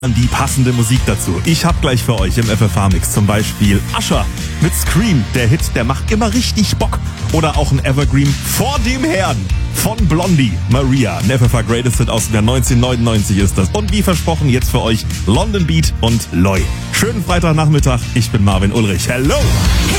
die passende Musik dazu. Ich habe gleich für euch im FFH-Mix zum Beispiel Usher mit Scream. Der Hit, der macht immer richtig Bock. Oder auch ein Evergreen Vor dem Herrn von Blondie, Maria. Ein FFH Greatest Hit aus dem Jahr 1999 ist das. Und wie versprochen, jetzt für euch London Beat und Loy. Schönen Freitagnachmittag. Ich bin Marvin Ulrich. Hello!